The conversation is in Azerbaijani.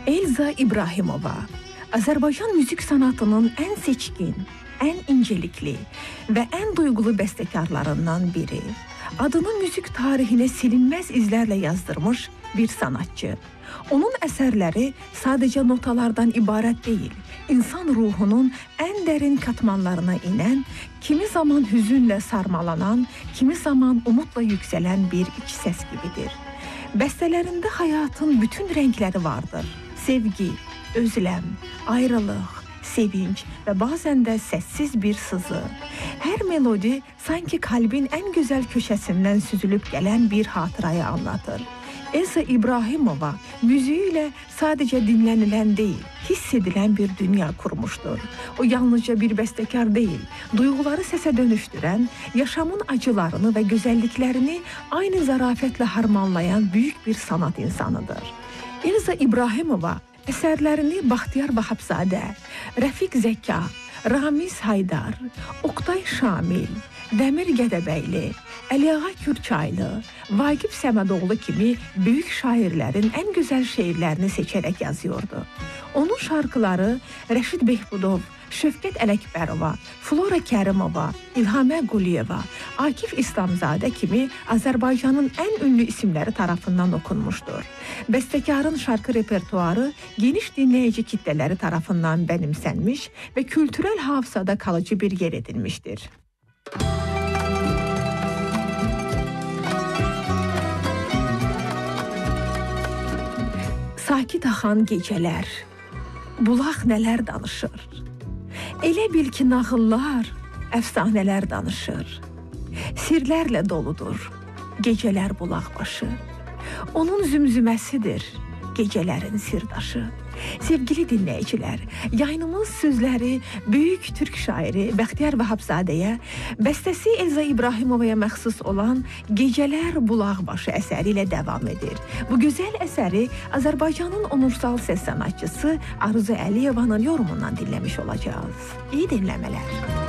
Elza İbrahimova, Azərbaycan müzik sanatının ən seçkin, ən incelikli və ən duyğulu bəstəkarlarından biri. Adını müzik tarihinə silinməz izlərlə yazdırmış bir sanatçı. Onun əsərləri sadəcə notalardan ibarət deyil, insan ruhunun ən dərin katmanlarına inən, kimi zaman hüzünlə sarmalanan, kimi zaman umudla yüksələn bir iç səs gibidir. Bəstələrində həyatın bütün rəngləri vardır. Sevgi, özləm, ayrılıq, sevinç və bəzən də səssiz bir sızı. Hər melodi sanki kalbin ən gözəl köşəsindən süzülüb gələn bir hatırayı anlatır. Elza İbrahimova müziği ilə sadəcə dinlənilən deyil, hiss edilən bir dünya kurmuşdur. O yalnızca bir bəstəkar deyil, duyğuları səsə dönüşdürən, yaşamın acılarını və gözəlliklərini aynı zarafətlə harmanlayan böyük bir sanat insanıdır. Elza İbrahimova əsərlərini Baxtiyar Vahabzadə, Rəfiq Zəka, Ramiz Haydar, Oqtay Şamil, Dəmir Gədəbəyli, Əliağa Kürçaylı, Vaqif Səmədoğlu kimi böyük şairlərin ən gözəl şeirlərini seçərək yazıyordu. Onun şarkıları Rəşid Behbudov, Şövkət Ələkbərova, Flora Kərimova, İlhamə Quliyeva, Akif İslamzadə kimi Azərbaycanın ən ünlü isimləri tarafından okunmuşdur. Bəstəkarın şarkı repertuarı geniş dinləyici kitlələri tarafından bənimsənmiş və kültürel hafızada kalıcı bir yer edilmişdir. Sakit axan gecələr, bulaq nələr danışır. Elə bil ki, nağıllar, əfsanələr danışır. Sirlərlə doludur gecələr bulaq başı. Onun zümzüməsidir gecələrin sirdaşı. Sevgili dinləyicilər, yayınımız sözləri böyük türk şairi Bəxtiyar Vahabzadəyə, bəstəsi Elza İbrahimovaya məxsus olan Gecələr Bulaqbaşı əsəri ilə davam edir. Bu gözəl əsəri Azərbaycanın onursal səs sanatçısı Aruzu Əliyevanın yorumundan dinləmiş olacağız. İyi dinləmələr.